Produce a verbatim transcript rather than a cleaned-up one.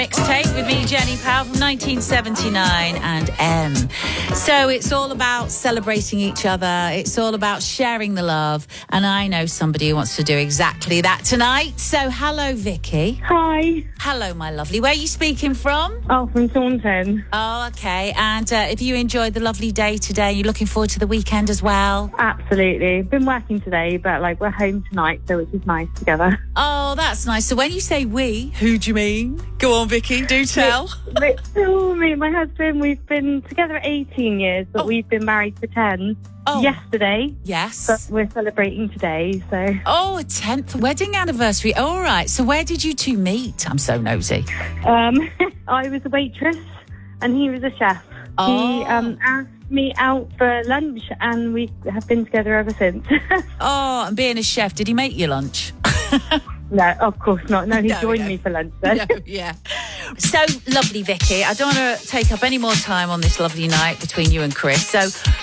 Mixtape with me, Jenny Powell, from nineteen seventy-nine and M. So it's all about celebrating each other. It's all about sharing the love. And I know somebody who wants to do exactly that tonight. So hello, Vicky. Hi. Hello, my lovely. Where are you speaking from? Oh, from Taunton. Oh, okay. And uh, have you enjoyed the lovely day today? You're looking forward to the weekend as well? Absolutely. Been working today, but like we're home tonight, so which is nice together. Oh, that's nice. So when you say we, who do you mean? Go on, Vicky, do tell. But, oh, me and my husband, we've been together eighteen years, but Oh. we've been married for ten. Oh. Yesterday. Yes. But we're celebrating today, so. Oh, a tenth wedding anniversary. All right. So where did you two meet? I'm so nosy. Um, I was a waitress and he was a chef. Oh. He um, asked me out for lunch and we have been together ever since. Oh, and being a chef, did he make you lunch? No, of course not. No, he No, joined no. me for lunch then. No, yeah. So lovely, Vicky. I don't want to take up any more time on this lovely night between you and Chris. So